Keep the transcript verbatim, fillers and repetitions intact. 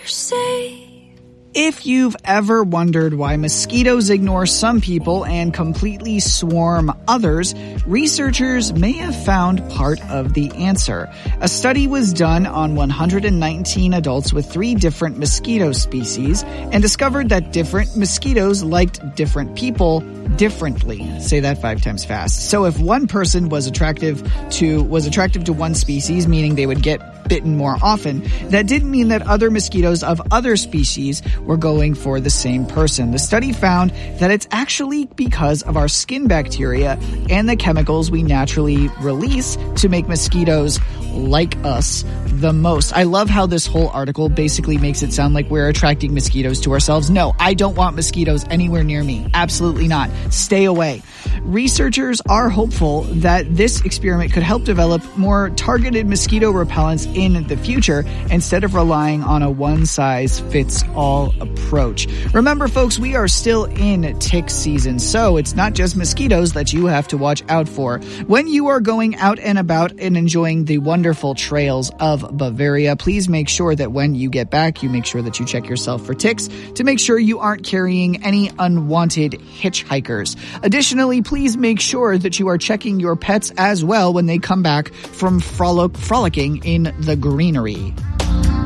safe. If you've ever wondered why mosquitoes ignore some people and completely swarm others, researchers may have found part of the answer. A study was done on one hundred nineteen adults with three different mosquito species and discovered that different mosquitoes liked different people differently. Say that five times fast. So if one person was attractive to was attractive to one species, meaning they would get bitten more often, that didn't mean that other mosquitoes of other species were going for the same person. The study found that it's actually because of our skin bacteria and the chemicals we naturally release to make mosquitoes like us the most. I love how this whole article basically makes it sound like we're attracting mosquitoes to ourselves. No, I don't want mosquitoes anywhere near me. Absolutely not. Stay away. Researchers are hopeful that this experiment could help develop more targeted mosquito repellents in the future instead of relying on a one-size-fits-all approach. Remember, folks, we are still in tick season, so it's not just mosquitoes that you have to watch out for. When you are going out and about and enjoying the wonderful trails of Bavaria, please make sure that when you get back, you make sure that you check yourself for ticks to make sure you aren't carrying any unwanted hitchhikers. Additionally, please make sure that you are checking your pets as well when they come back from frolic- frolicking in the greenery.